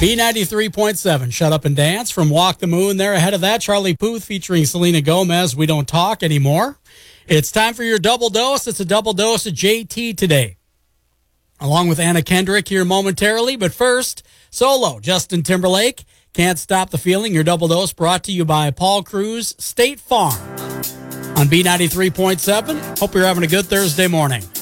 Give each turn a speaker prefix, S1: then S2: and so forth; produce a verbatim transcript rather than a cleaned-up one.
S1: B ninety-three point seven, Shut Up and Dance from Walk the Moon. There ahead of that, Charlie Puth featuring Selena Gomez, We Don't Talk Anymore. It's time for your double dose. It's a double dose of J T today, along with Anna Kendrick here momentarily. But first, solo, Justin Timberlake, Can't Stop the Feeling. Your double dose brought to you by Paul Cruz State Farm on B ninety-three point seven. Hope you're having a good Thursday morning.